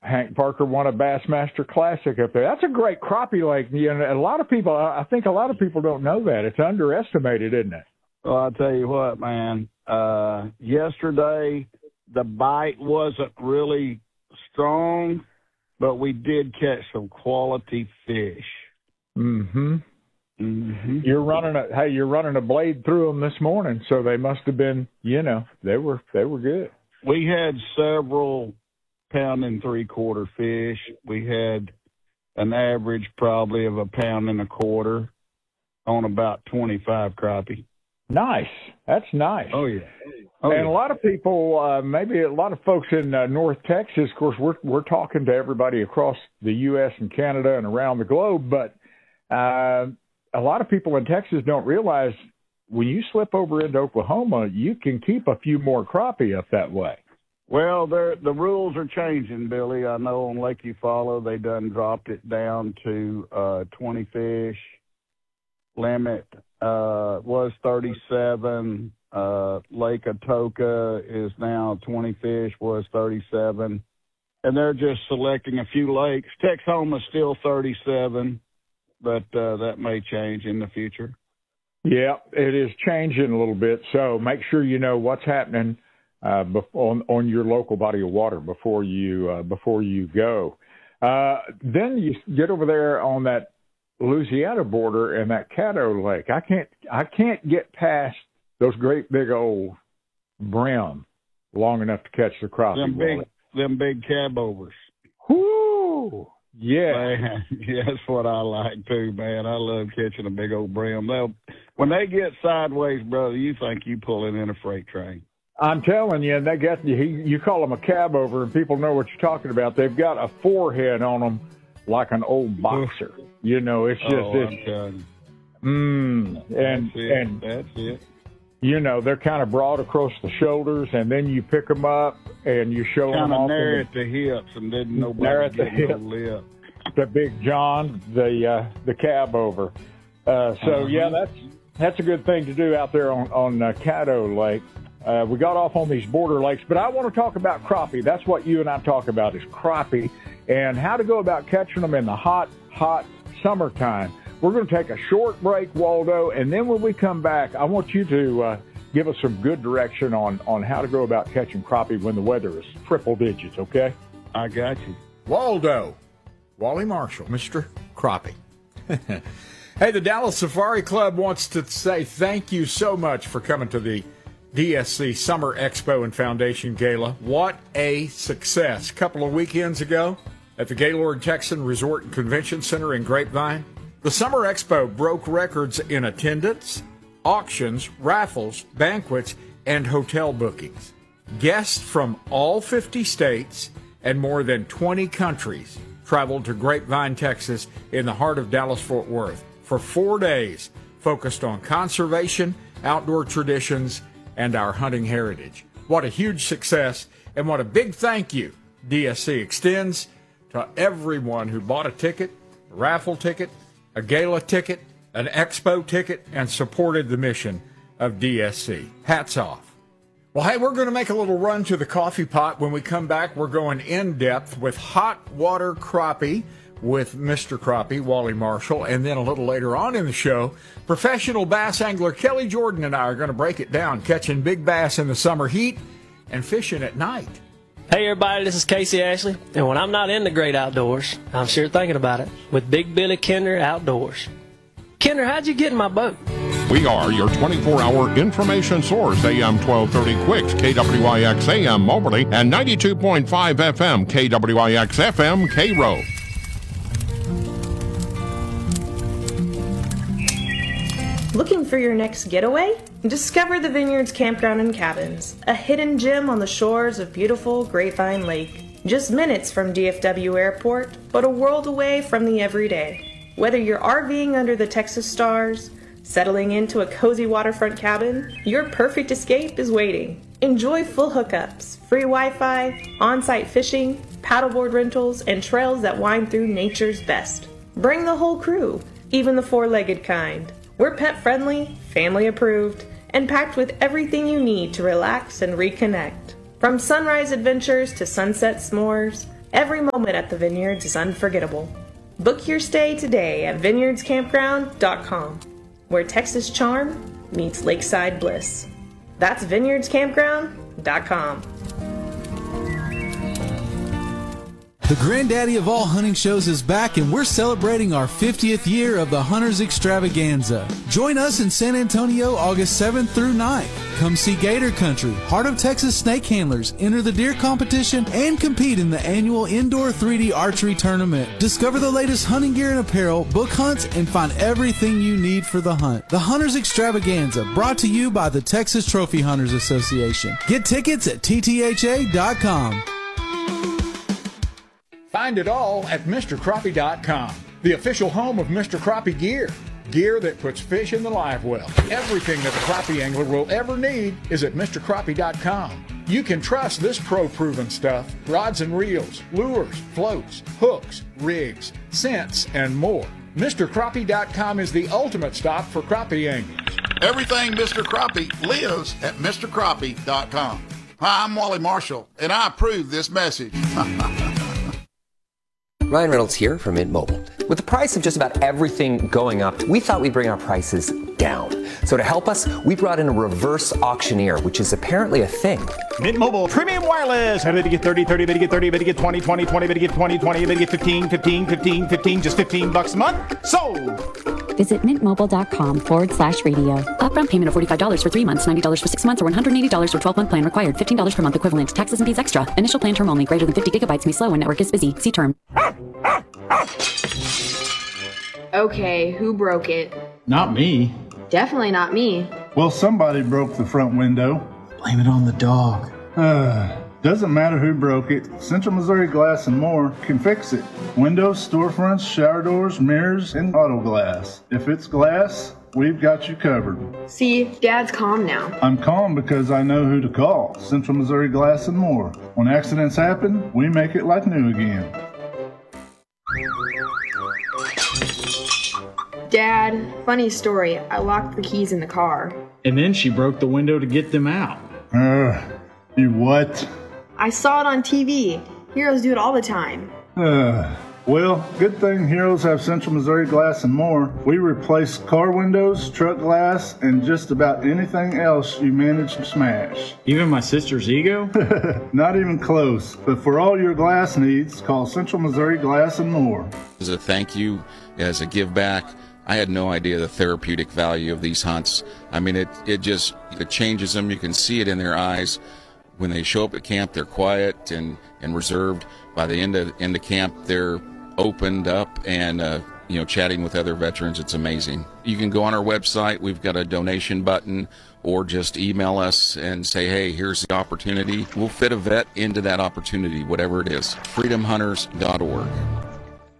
Hank Parker won a Bassmaster Classic up there. That's a great crappie lake. You know, a lot of people, I think a lot of people don't know that. It's underestimated, isn't it? Well, I'll tell you what, man. Yesterday, the bite wasn't really strong, but we did catch some quality fish. Mm-hmm. You're running a blade through them this morning, so they must have been, you know, they were good. We had several 1 3/4 fish. We had an average probably of 1 1/4 on about 25 crappie. Nice. That's nice. Oh, yeah. And a lot of people, maybe a lot of folks in North Texas, of course, we're talking to everybody across the U.S. and Canada and around the globe, but a lot of people in Texas don't realize when you slip over into Oklahoma, you can keep a few more crappie up that way. Well, the rules are changing, Billy. I know on Lake Eufaula, they done dropped it down to 20 fish. Limit was 37. Lake Atoka is now 20 fish, was 37. And they're just selecting a few lakes. Texhoma's still 37, but that may change in the future. Yeah, it is changing a little bit. So make sure you know what's happening on your local body of water before you go. Then you get over there on that Louisiana border and that Caddo Lake. I can't get past those great big old brim long enough to catch the crappie. Them big cab overs. Whoo! Yeah. Man, yeah, that's what I like too, man. I love catching a big old brim. When they get sideways, brother, you think you pulling in a freight train. I'm telling you, they got you call them a cab over, and people know what you're talking about. They've got a forehead on them like an old boxer. You know, it's just That's it. You know, they're kind of broad across the shoulders, and then you pick them up and you show them off. Kind of narrow at the hips, and then nobody get no lip. The Big John, the cab over. Yeah, that's a good thing to do out there on Caddo Lake. We got off on these border lakes, but I want to talk about crappie. That's what you and I talk about is crappie and how to go about catching them in the hot summertime. We're going to take a short break, Waldo, and then when we come back, I want you to give us some good direction on how to go about catching crappie when the weather is triple digits, okay? I got you. Waldo, Wally Marshall, Mr. Crappie. Hey, the Dallas Safari Club wants to say thank you so much for coming to the DSC Summer Expo and Foundation Gala. What a success. A couple of weekends ago at the Gaylord Texan Resort and Convention Center in Grapevine, the Summer Expo broke records in attendance, auctions, raffles, banquets, and hotel bookings. Guests from all 50 states and more than 20 countries traveled to Grapevine, Texas, in the heart of Dallas-Fort Worth for 4 days, focused on conservation, outdoor traditions, and our hunting heritage. What a huge success, and what a big thank you DSC extends to everyone who bought a ticket, a raffle ticket, a gala ticket, an expo ticket, and supported the mission of DSC. Hats off. Well, hey, we're going to make a little run to the coffee pot. When we come back, we're going in depth with hot water crappie with Mr. Crappie, Wally Marshall, and then a little later on in the show, professional bass angler Kelly Jordan and I are going to break it down, catching big bass in the summer heat and fishing at night. Hey everybody, this is Casey Ashley, and when I'm not in the great outdoors, I'm sure thinking about it with Big Billy Kinder Outdoors. Kinder, how'd you get in my boat? We are your 24-hour information source, AM 1230 Quicks, KWIX AM Moberly, and 92.5 FM, KWIX FM Cairo. Looking for your next getaway? Discover the Vineyards Campground and Cabins, a hidden gem on the shores of beautiful Grapevine Lake. Just minutes from DFW Airport, but a world away from the everyday. Whether you're RVing under the Texas stars, settling into a cozy waterfront cabin, your perfect escape is waiting. Enjoy full hookups, free Wi-Fi, on-site fishing, paddleboard rentals, and trails that wind through nature's best. Bring the whole crew, even the four-legged kind. We're pet-friendly, family-approved, and packed with everything you need to relax and reconnect. From sunrise adventures to sunset s'mores, Every moment at the Vineyards is unforgettable. Book your stay today at vineyardscampground.com, where Texas charm meets lakeside bliss. That's vineyardscampground.com. The granddaddy of all hunting shows is back, and we're celebrating our 50th year of the Hunters Extravaganza. Join us in San Antonio August 7th through 9th. Come see Gator Country, Heart of Texas snake handlers, enter the deer competition, and compete in the annual indoor 3D archery tournament. Discover the latest hunting gear and apparel, book hunts, and find everything you need for the hunt. The Hunters Extravaganza, brought to you by the Texas Trophy Hunters Association. Get tickets at ttha.com. Find it all at MrCrappie.com, the official home of Mr. Crappie gear. Gear that puts fish in the live well. Everything that the crappie angler will ever need is at MrCrappie.com. You can trust this pro-proven stuff: rods and reels, lures, floats, hooks, rigs, scents, and more. MrCrappie.com is the ultimate stop for crappie anglers. Everything Mr. Crappie lives at MrCrappie.com. Hi, I'm Wally Marshall, and I approve this message. Ryan Reynolds here from Mint Mobile. With the price of just about everything going up, we thought we'd bring our prices down. So to help us, we brought in a reverse auctioneer, which is apparently a thing. Mint Mobile Premium Wireless. How to get 30, 30, how to get 30, how to get 20, 20, 20, how to get 20, 20, how to get 15, 15, 15, 15, just $15 a month. Sold! Visit mintmobile.com/radio. Upfront payment of $45 for 3 months, $90 for 6 months, or $180 for 12-month plan required. $15 per month equivalent. Taxes and fees extra. Initial plan term only. Greater than 50 gigabytes may slow when network is busy. See term. Okay, who broke it? Not me. Definitely not me. Well, somebody broke the front window. Blame it on the dog. Doesn't matter who broke it. Central Missouri Glass and More can fix it. Windows, storefronts, shower doors, mirrors, and auto glass. If it's glass, we've got you covered. See, Dad's calm now. I'm calm because I know who to call. Central Missouri Glass and More. When accidents happen, we make it like new again. Dad, funny story. I locked the keys in the car. And then she broke the window to get them out. You what? I saw it on TV. Heroes do it all the time. Well, good thing Heroes have Central Missouri Glass and More. We replace car windows, truck glass, and just about anything else you manage to smash. Even my sister's ego? Not even close. But for all your glass needs, call Central Missouri Glass and More. As a thank you, as a give back, I had no idea the therapeutic value of these hunts. I mean, it changes them. You can see it in their eyes. When they show up at camp, they're quiet and reserved. By the end of camp, they're opened up and chatting with other veterans. It's amazing. You can go on our website. We've got a donation button, or just email us and say, hey, here's the opportunity. We'll fit a vet into that opportunity, whatever it is. freedomhunters.org.